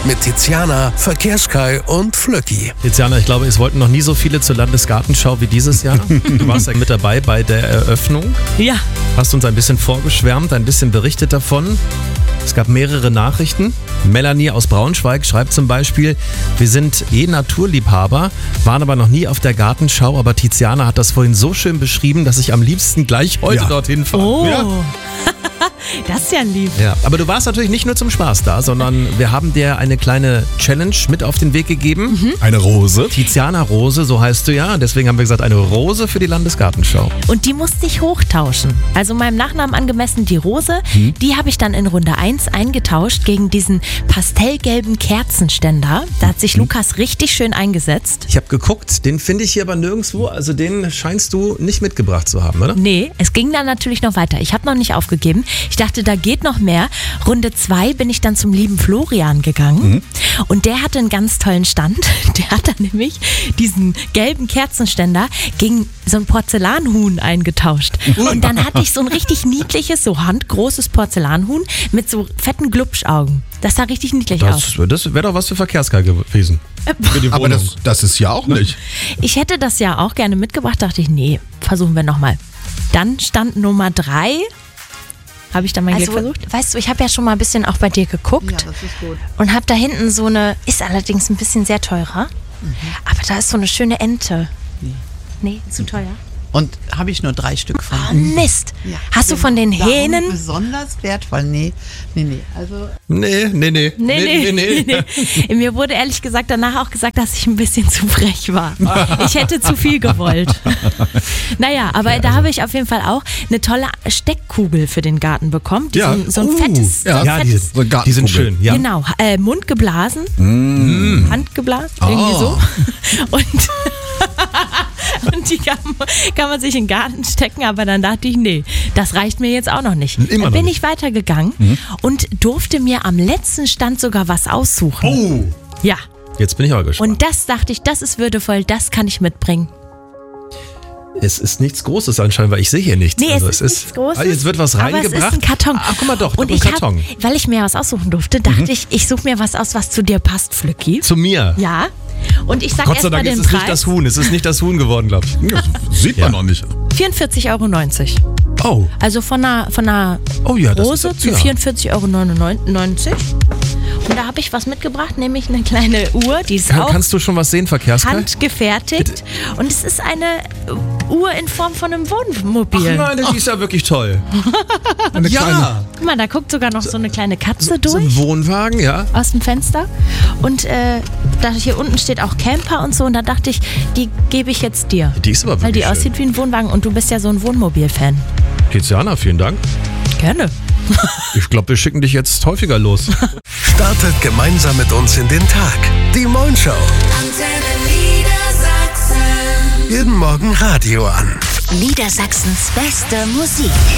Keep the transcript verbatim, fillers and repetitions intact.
mit Tiziana, Verkehrskai und Flöcki. Tiziana, ich glaube, es wollten noch nie so viele zur Landesgartenschau wie dieses Jahr. Du warst ja mit dabei bei der Eröffnung. Ja. Hast uns ein bisschen vorgeschwärmt, ein bisschen berichtet davon. Es gab mehrere Nachrichten. Melanie aus Braunschweig schreibt zum Beispiel: Wir sind eh Naturliebhaber, waren aber noch nie auf der Gartenschau, aber Tiziana hat das vorhin so schön beschrieben, dass ich am liebsten gleich heute Ja. dorthin fahre. Oh. Ja. Das ist ja lieb. Ja, aber du warst natürlich nicht nur zum Spaß da, sondern wir haben dir eine kleine Challenge mit auf den Weg gegeben. Mhm. Eine Rose. Tiziana Rose, so heißt du ja. Deswegen haben wir gesagt, eine Rose für die Landesgartenschau. Und die musste ich hochtauschen. Also meinem Nachnamen angemessen die Rose, Hm. die habe ich dann in Runde eins eingetauscht gegen diesen pastellgelben Kerzenständer. Da hat Hm. sich Lukas richtig schön eingesetzt. Ich habe geguckt, den finde ich hier aber nirgendwo. Also den scheinst du nicht mitgebracht zu haben, oder? Nee, es ging dann natürlich noch weiter. Ich habe noch nicht aufgegeben. Ich dachte, da geht noch mehr. Runde zwei bin ich dann zum lieben Florian gegangen. Und der hatte einen ganz tollen Stand. Der hat dann nämlich diesen gelben Kerzenständer gegen so ein Porzellanhuhn eingetauscht. Und dann hatte ich so ein richtig niedliches, so handgroßes Porzellanhuhn mit so fetten Glubschaugen. Das sah richtig niedlich aus. Das, das wäre doch was für Verkehrskai gewesen. Für die Aber Wohnung. das, das ist ja auch nicht. Ich hätte das ja auch gerne mitgebracht, dachte ich, nee, versuchen wir nochmal. Dann stand Nummer drei. Habe ich da mein Also, Glück versucht? Weißt du, ich habe ja schon mal ein bisschen auch bei dir geguckt. Ja, das ist gut. Und habe da hinten so eine, ist allerdings ein bisschen sehr teurer, aber da ist so eine schöne Ente. Nee. Nee, zu teuer. Und habe ich nur drei Stück von. Oh, Mist. Ja. Hast du von den Darum Hähnen? besonders wertvoll. Nee, nee, nee. Also, Nee, nee, nee. Nee, nee, nee, nee. Mir wurde ehrlich gesagt danach auch gesagt, dass ich ein bisschen zu frech war. Ich hätte zu viel gewollt. Naja, aber da habe ich auf jeden Fall auch eine tolle Steckkugel für den Garten bekommen. Die Ja. so, ein- so ein Uh, fettes, ja. so ein Ja, die, fettes So eine die sind Gartenkugel. schön. Ja. Genau, äh, Mund geblasen, Mm. Hand geblasen, irgendwie Oh. so. Und, und die kann, kann man sich in den Garten stecken, aber dann dachte ich, nee, das reicht mir jetzt auch noch nicht. Immer dann noch bin nicht. ich weitergegangen und durfte mir am letzten Stand sogar was aussuchen. Oh. Ja, Jetzt bin ich auch gespannt. und das dachte ich, das ist würdevoll, das kann ich mitbringen. Es ist nichts Großes anscheinend, weil ich sehe hier nichts. Nee, Also es ist nichts Großes. Ah, jetzt wird was aber reingebracht. es ist ein Karton. Ach, guck mal doch, und ein ich Karton. Hab, weil ich mir was aussuchen durfte, dachte ich, ich suche mir was aus, was zu dir passt, Flücki. Zu mir. Ja. Und ich sag Gott sei erst mal Dank ist den es Preis. nicht das Huhn. Es ist nicht das Huhn geworden, glaube ich. Ja, sieht man Ja. noch nicht. vierundvierzig Euro neunzig. Oh. Also von einer, von einer Oh ja, das Rose ist, zu ja. vierundvierzig Euro neunundneunzig. Und da habe ich was mitgebracht, nämlich eine kleine Uhr, die ist Kann, auch kannst du schon was sehen, Verkehrskai? handgefertigt. Und es ist eine Uhr in Form von einem Ach Wohnmobil. nein, die ist ja wirklich toll. Eine kleine. Ja. Guck mal, da guckt sogar noch so eine kleine Katze So durch. ein Wohnwagen, ja. Aus dem Fenster. Und äh, da hier unten steht auch Camper und so. Und da dachte ich, die gebe ich jetzt dir. Die ist aber Weil die wirklich aussieht wie ein Wohnwagen und du bist ja so ein Wohnmobil-Fan. schön. Tiziana, vielen Dank. Gerne. Ich glaube, wir schicken dich jetzt häufiger los. Startet gemeinsam mit uns in den Tag. Die Moin Show. Antenne Niedersachsen. Jeden Morgen Radio an. Niedersachsens beste Musik.